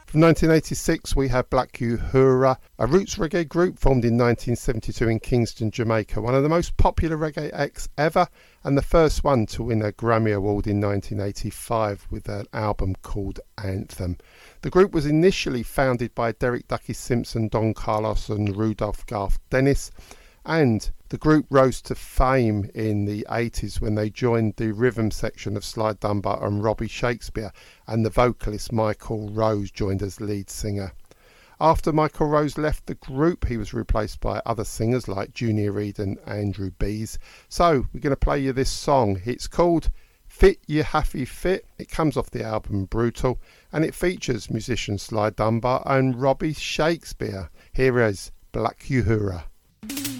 From 1986 we have Black Uhura, a roots reggae group formed in 1972 in Kingston, Jamaica, one of the most popular reggae acts ever and the first one to win a Grammy Award in 1985 with an album called Anthem. The group was initially founded by Derek Ducky Simpson, Don Carlos and Rudolph Garth Dennis, and the group rose to fame in the 80s when they joined the rhythm section of Sly Dunbar and Robbie Shakespeare, and the vocalist Michael Rose joined as lead singer. After Michael Rose left the group, he was replaced by other singers like Junior Reid and Andrew Bees. So we're going to play you this song. It's called Fit You Happy Fit. It comes off the album Brutal, and it features musicians Sly Dunbar and Robbie Shakespeare. Here is Black Uhura.